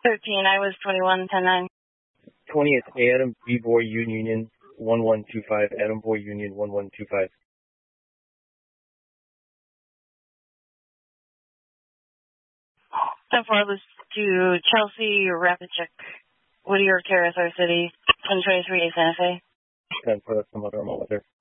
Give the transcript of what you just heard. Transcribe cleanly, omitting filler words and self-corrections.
13. I was 21, 10-9. 20, it's Adam B-Boy Union 1125. Adam Boy Union 1125. So far, was to Chelsea Rapichek, Whittier Terrace, our city, 1023 Santa Fe. 10 for some other mother.